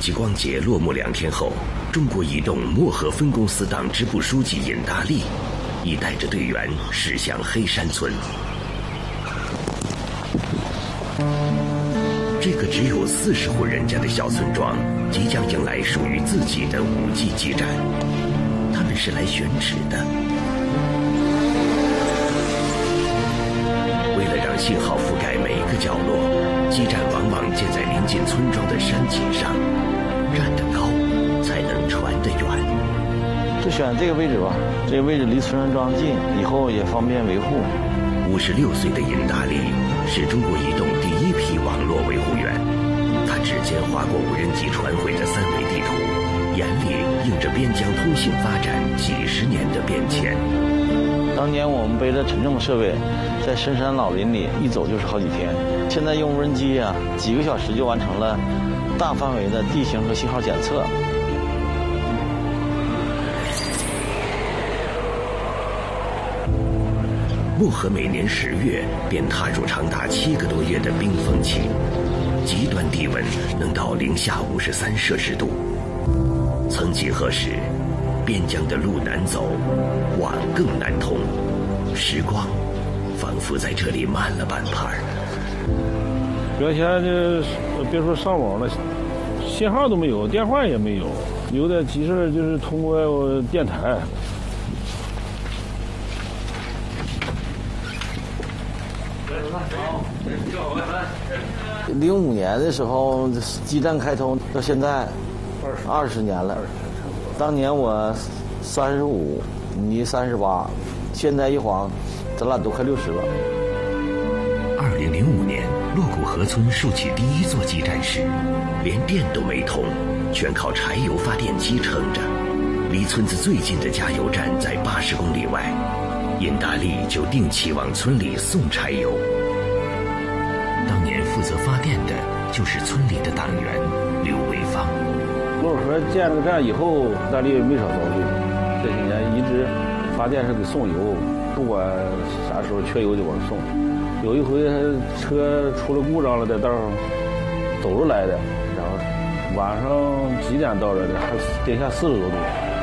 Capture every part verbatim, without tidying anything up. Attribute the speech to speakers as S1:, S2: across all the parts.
S1: 激光节落幕两天后，中国移动漠河分公司党支部书记尹大利已带着队员驶向黑山村。这个只有四十户人家的小村庄，即将迎来属于自己的五 G 基站。他们是来选址的。为了让信号覆盖每个角落，基站往往建在临近村庄的山脊上，站得高才能传得远。
S2: 就选这个位置吧，这个位置离村庄近，以后也方便维护。
S1: 五十六岁的尹大利是中国移动第一批网络维护员，他指尖划过无人机传回的三维地图，眼里映着边疆通信发展几十年的变迁。
S2: 当年我们背着沉重的设备，在深山老林里一走就是好几天，现在用无人机啊，几个小时就完成了大范围的地形和信号检测。
S1: 漠河每年十月便踏入长达七个多月的冰封期，极端低温能到零下五十三摄氏度。曾几何时，边疆的路难走，网更难通，时光仿佛在这里慢了半拍儿。
S3: 原先这别说上网了，信号都没有，电话也没有，有的其实就是通过电台。
S2: 零五年的时候，基站开通到现在二十年了。当年我三十五，你三十八，现在一晃，咱俩都快六十了。
S1: 二零零五年，洛谷河村竖起第一座基站时，连电都没通，全靠柴油发电机撑着。离村子最近的加油站在八十公里外，尹大利就定期往村里送柴油。当年负责发电的就是村里的党员刘维芳。
S3: 洛河建了个站以后，大利没少遭罪。这些年一直发电是给送油，不管啥时候缺油就往送。有一回车出了故障了，在道上走着来的，然后晚上几点到这的，还零下四十多度。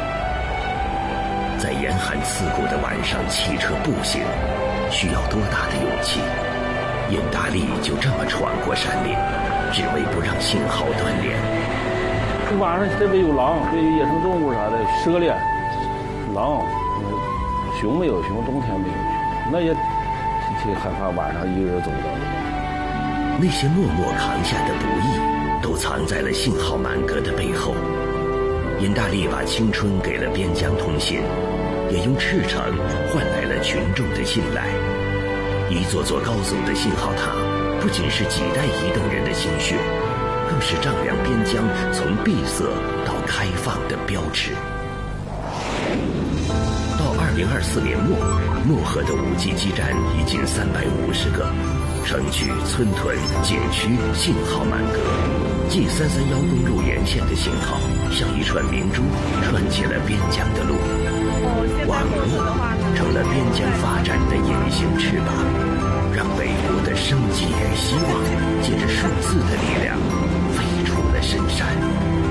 S1: 在严寒刺骨的晚上骑车步行，需要多大的勇气？尹大利就这么闯过山岭，只为不让信号断连。
S3: 晚上这边有狼，这有野生动物啥的，蛇咧，狼，熊没有熊，冬天没有熊，那也挺害怕晚上一个人走的。
S1: 那些默默扛下的不易，都藏在了信号满格的背后。尹大利把青春给了边疆通信，也用赤诚换来了群众的信赖。一座座高耸的信号塔，不仅是几代移动人的心血，更是丈量边疆从闭塞到开放的标志。到二零二四年末，漠河的五 G 基站已近三百五十个，城区、村屯、景区信号满格。G 三三一公路沿线的信号像一串明珠，串起了边疆的路。网络成了边疆发展的隐形翅膀，让北部的生机与希望借着数字的力量飞出了深山。